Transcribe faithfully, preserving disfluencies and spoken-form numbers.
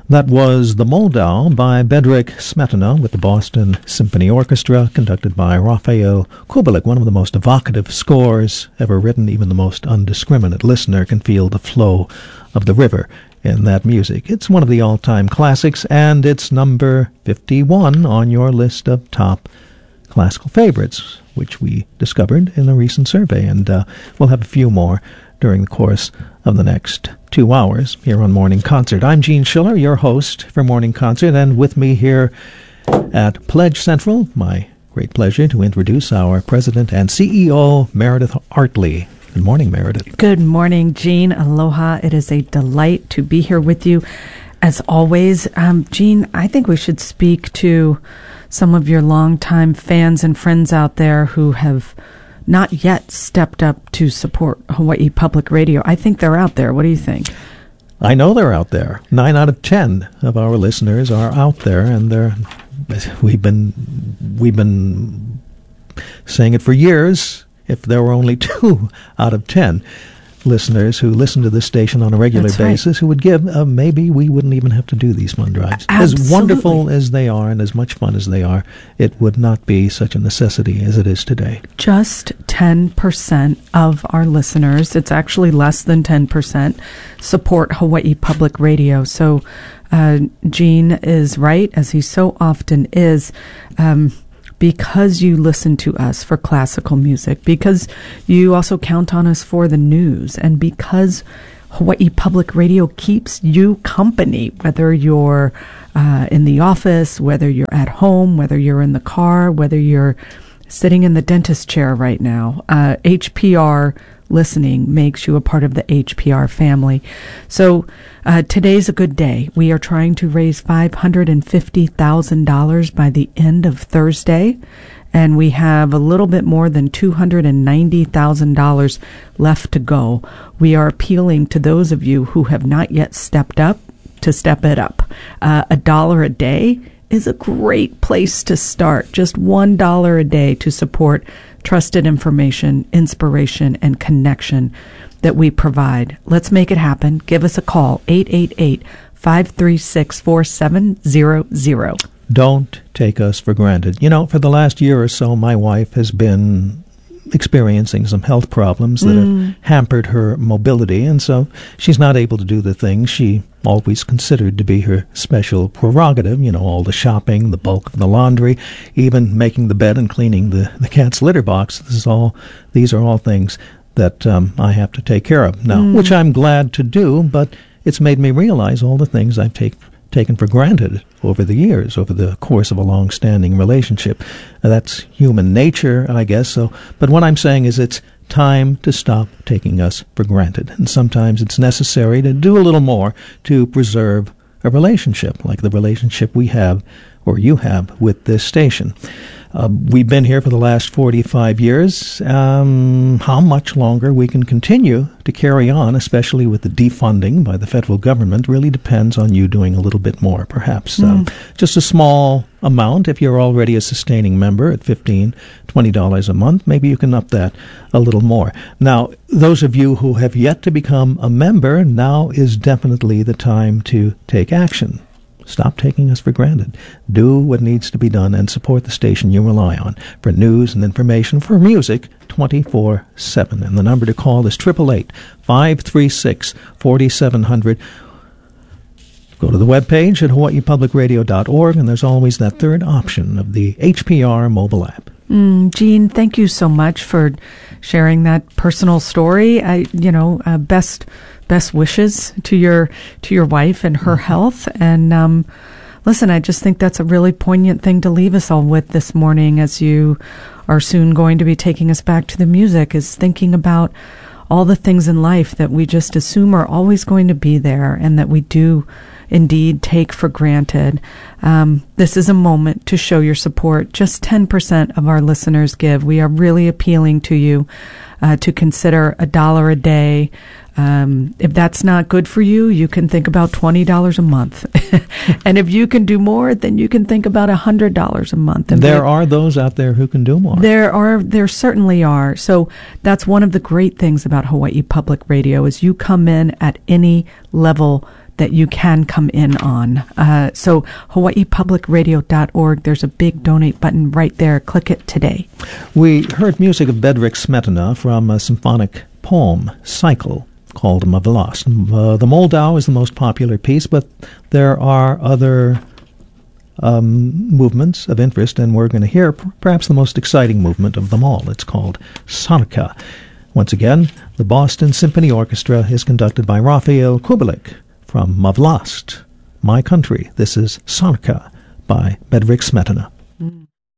That was The Moldau by Bedřich Smetana with the Boston Symphony Orchestra, conducted by Raphael Kubelik, one of the most evocative scores ever written. Even the most undiscriminate listener can feel the flow of the river in that music. It's one of the all-time classics, and it's number fifty-one on your list of top classical favorites, which we discovered in a recent survey, and uh, we'll have a few more during the course of the next two hours here on Morning Concert. I'm Gene Schiller, your host for Morning Concert, and with me here at Pledge Central, my great pleasure to introduce our president and C E O, Meredith Artley. Good morning, Meredith. Good morning, Gene. Aloha. It is a delight to be here with you, as always. Um, Gene, I think we should speak to some of your longtime fans and friends out there who have not yet stepped up to support Hawaii Public Radio. I think they're out there. What do you think? I know they're out there. Nine out of ten of our listeners are out there, and they're we've been we've been saying it for years. If there were only two out of ten listeners who listen to this station on a regular That's basis, right. who would give, uh, maybe we wouldn't even have to do these fund drives. Absolutely. As wonderful as they are and as much fun as they are, it would not be such a necessity as it is today. Just ten percent of our listeners, it's actually less than ten percent, support Hawaii Public Radio. So uh, Gene is right, as he so often is. Um, because you listen to us for classical music, because you also count on us for the news, and because Hawaii Public Radio keeps you company, whether you're uh, in the office, whether you're at home, whether you're in the car, whether you're sitting in the dentist chair right now. Uh, H P R listening makes you a part of the H P R family. So uh, today's a good day. We are trying to raise five hundred fifty thousand dollars by the end of Thursday, and we have a little bit more than two hundred ninety thousand dollars left to go. We are appealing to those of you who have not yet stepped up to step it up. Uh, a dollar a day is a great place to start. Just one dollar a day to support trusted information, inspiration, and connection that we provide. Let's make it happen. Give us a call, eight eight eight, five three six, four seven zero zero. Don't take us for granted. You know, for the last year or so, my wife has been experiencing some health problems that Mm. have hampered her mobility, and so she's not able to do the things she always considered to be her special prerogative, you know, all the shopping, the bulk of the laundry, even making the bed and cleaning the, the cat's litter box. This is all, these are all things that um, I have to take care of now, Mm. which I'm glad to do, but it's made me realize all the things I've take, taken for granted over the years, over the course of a long-standing relationship. Uh, that's human nature, I guess. So, but what I'm saying is it's time to stop taking us for granted. And sometimes it's necessary to do a little more to preserve a relationship, like the relationship we have, or you have, with this station. Uh, we've been here for the last forty-five years. Um, how much longer we can continue to carry on, especially with the defunding by the federal government, really depends on you doing a little bit more, perhaps. Mm. Um, just a small amount. If you're already a sustaining member at fifteen dollars, twenty dollars a month, maybe you can up that a little more. Now, those of you who have yet to become a member, now is definitely the time to take action. Stop taking us for granted. Do what needs to be done and support the station you rely on for news and information, for music, twenty-four seven. And the number to call is eight eight eight, five three six, four seven zero zero. Go to the webpage at hawaii public radio dot org, and there's always that third option of the H P R mobile app. Mm, Gene, thank you so much for sharing that personal story. I, you know, uh, best best wishes to your to your wife and her health. And um, listen, I just think that's a really poignant thing to leave us all with this morning, as you are soon going to be taking us back to the music, is thinking about all the things in life that we just assume are always going to be there, and that we do indeed take for granted. Um, this is a moment to show your support. Just ten percent of our listeners give. We are really appealing to you uh, to consider a dollar a day. Um, if that's not good for you, you can think about twenty dollars a month. And if you can do more, then you can think about one hundred dollars a month. And there are those out there who can do more. There are, there certainly are. So that's one of the great things about Hawaii Public Radio, is you come in at any level that you can come in on. Uh, so hawaii public radio dot org, there's a big donate button right there. Click it today. We heard music of Bedřich Smetana from a symphonic poem cycle called Mavlast. Uh, the Moldau is the most popular piece, but there are other um, movements of interest, and we're going to hear p- perhaps the most exciting movement of them all. It's called Sonika. Once again, the Boston Symphony Orchestra is conducted by Raphael Kubelik from Mavlast, My Country. This is Sonika by Bedřich Smetana.